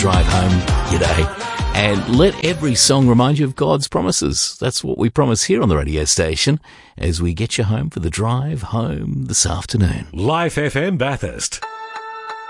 drive home your day. And let every song remind you of God's promises. That's what we promise here on the radio station as we get you home for the drive home this afternoon. Life FM Bathurst.